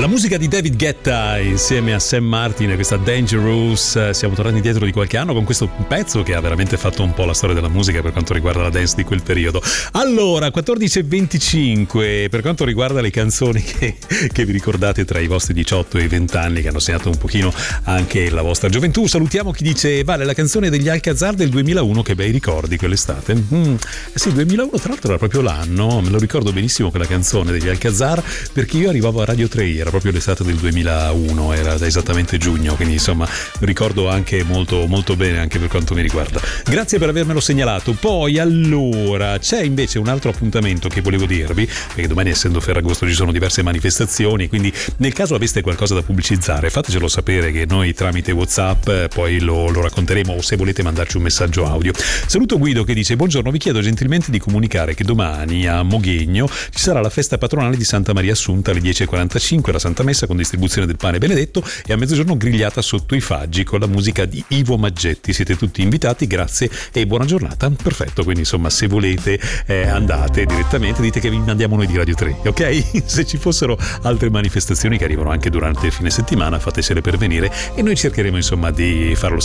La musica di David Guetta insieme a Sam Martin e questa Dangerous. Siamo tornati indietro di qualche anno con questo pezzo che ha veramente fatto un po' la storia della musica per quanto riguarda la dance di quel periodo. Allora, 14:25, per quanto riguarda le canzoni che vi ricordate tra i vostri 18 e i 20 anni, che hanno segnato un pochino anche la vostra gioventù, salutiamo chi dice: vale, la canzone degli Alcazar del 2001, che bei ricordi quell'estate. Sì, 2001 tra l'altro era proprio l'anno, me lo ricordo benissimo quella canzone degli Alcazar, perché io arrivavo a Radio 3, era proprio l'estate del 2001, era esattamente giugno, quindi insomma ricordo anche molto molto bene anche per quanto mi riguarda. Grazie per avermelo segnalato. Poi allora c'è invece un altro appuntamento che volevo dirvi, perché domani, essendo Ferragosto, ci sono diverse manifestazioni, quindi nel caso aveste qualcosa da pubblicizzare fatecelo sapere, che noi tramite WhatsApp poi lo racconteremo, o se volete mandarci un messaggio audio. Saluto Guido che dice: buongiorno, vi chiedo gentilmente di comunicare che domani a Moghegno ci sarà la festa patronale di Santa Maria Assunta alle 10:45, la Santa Messa con distribuzione del pane benedetto, e a mezzogiorno grigliata sotto i faggi con la musica di Ivo Maggetti. Siete tutti invitati, grazie e buona giornata. Perfetto, quindi insomma se volete andate direttamente, dite che vi mandiamo noi di Radio 3, ok? Se ci fossero altre manifestazioni che arrivano anche durante il fine settimana, fatecele pervenire e noi cercheremo insomma di farlo